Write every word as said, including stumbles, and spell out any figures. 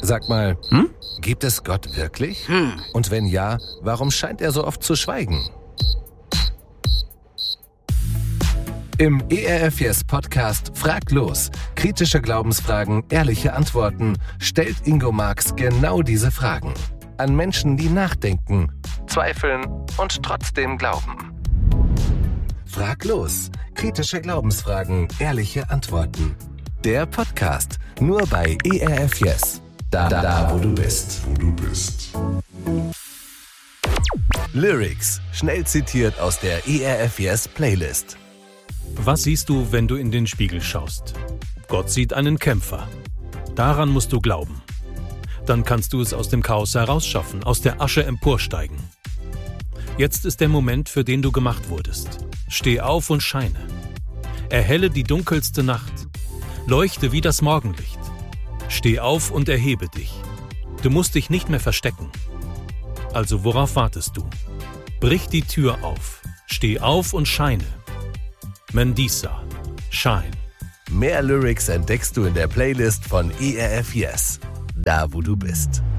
Sag mal, Hm? gibt es Gott wirklich? Hm. Und wenn ja, warum scheint er so oft zu schweigen? Im E R F Yes Podcast Frag los. Kritische Glaubensfragen, ehrliche Antworten stellt Ingo Marx genau diese Fragen. An Menschen, die nachdenken, zweifeln und trotzdem glauben. Frag los. Kritische Glaubensfragen, ehrliche Antworten. Der Podcast. Nur bei E R F Yes. Da, da, da, wo du bist. Wo du bist. Lyrics. Schnell zitiert aus der E R F Yes Playlist. Was siehst du, wenn du in den Spiegel schaust? Gott sieht einen Kämpfer. Daran musst du glauben. Dann kannst du es aus dem Chaos herausschaffen, aus der Asche emporsteigen. Jetzt ist der Moment, für den du gemacht wurdest. Steh auf und scheine. Erhelle die dunkelste Nacht. Leuchte wie das Morgenlicht. Steh auf und erhebe dich. Du musst dich nicht mehr verstecken. Also worauf wartest du? Brich die Tür auf. Steh auf und scheine. Mendisa. Shine. Mehr Lyrics entdeckst du in der Playlist von E R F Yes. Da, wo du bist.